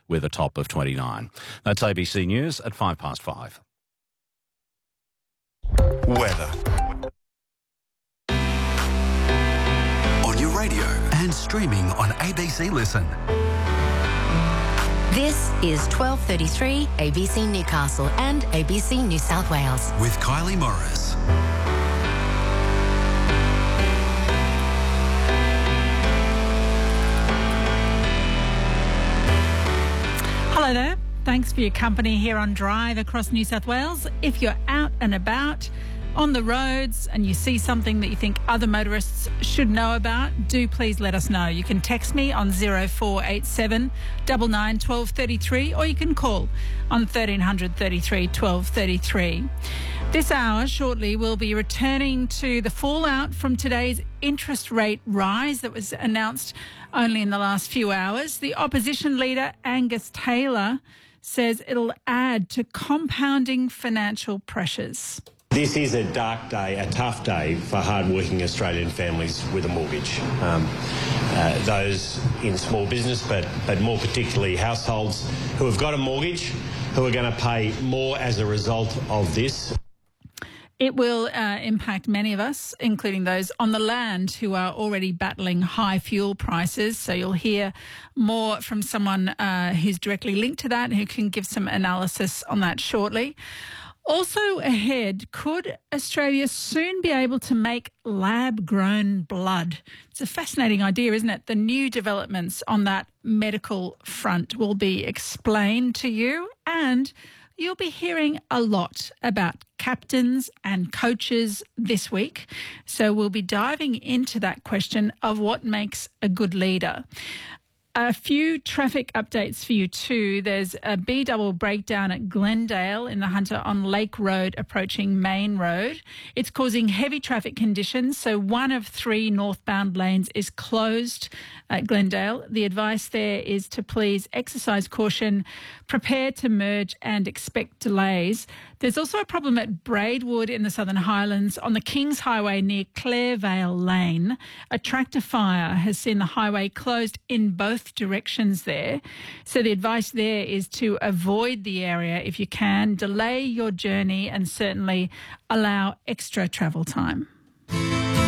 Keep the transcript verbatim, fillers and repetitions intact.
with a top of twenty-nine. That's A B C News at five past five. Weather. On your radio and streaming on A B C Listen. This is twelve thirty-three A B C Newcastle and A B C New South Wales. With Kylie Morris. Hello there. Thanks for your company here on Drive across New South Wales. If you're out and about on the roads and you see something that you think other motorists should know about, do please let us know. You can text me on zero four eight seven nine nine one two three three or you can call on thirteen hundred thirty-three twelve thirty-three. This hour shortly we'll be returning to the fallout from today's interest rate rise that was announced only in the last few hours. The opposition leader Angus Taylor says it'll add to compounding financial pressures. This is a dark day, a tough day for hard-working Australian families with a mortgage. Um, uh, those in small business, but, but more particularly households who have got a mortgage, who are going to pay more as a result of this. It will uh, impact many of us, including those on the land who are already battling high fuel prices. So you'll hear more from someone uh, who's directly linked to that, who can give some analysis on that shortly. Also ahead, could Australia soon be able to make lab-grown blood? It's a fascinating idea, isn't it? The new developments on that medical front will be explained to you, and you'll be hearing a lot about captains and coaches this week. So we'll be diving into that question of what makes a good leader. A few traffic updates for you too. There's a B-double breakdown at Glendale in the Hunter on Lake Road approaching Main Road. It's causing heavy traffic conditions, so one of three northbound lanes is closed at Glendale. The advice there is to please exercise caution, prepare to merge and expect delays. There's also a problem at Braidwood in the Southern Highlands on the Kings Highway near Clairvale Lane. A tractor fire has seen the highway closed in both directions there. So the advice there is to avoid the area if you can, delay your journey and certainly allow extra travel time.